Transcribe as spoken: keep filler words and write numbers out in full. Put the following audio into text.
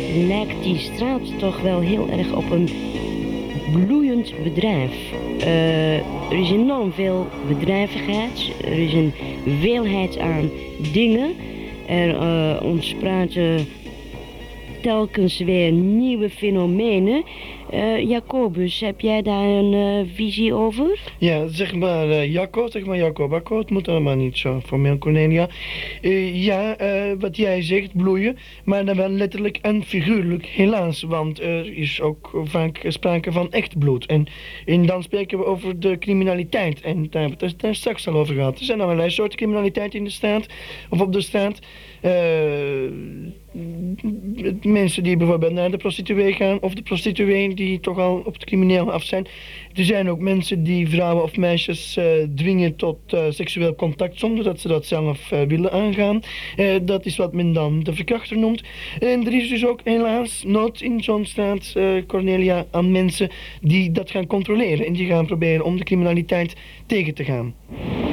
lijkt die straat toch wel heel erg op een bloeiend bedrijf. Uh, er is enorm veel bedrijvigheid, er is een veelheid aan dingen. Er uh, ontspruiten telkens weer nieuwe fenomenen. Uh, Jacobus, heb jij daar een uh, visie over? Ja, zeg maar uh, Jacco, zeg maar Jacco Bacco, het moet allemaal niet zo formeel, Cornelia. Uh, ja, uh, wat jij zegt, bloeien, maar dan wel letterlijk en figuurlijk, helaas. Want er is ook vaak sprake van echt bloed. En, en dan spreken we over de criminaliteit. En daar hebben we het daar straks al over gehad. Er zijn allerlei soorten criminaliteit in de staat, of op de straat. Uh, mensen die bijvoorbeeld naar de prostituee gaan, of de prostituee die toch al op het crimineel af zijn. Er zijn ook mensen die vrouwen of meisjes uh, dwingen tot uh, seksueel contact zonder dat ze dat zelf uh, willen aangaan. Uh, dat is wat men dan de verkrachter noemt. En er is dus ook helaas nood in zo'n straat, uh, Cornelia, aan mensen die dat gaan controleren en die gaan proberen om de criminaliteit tegen te gaan.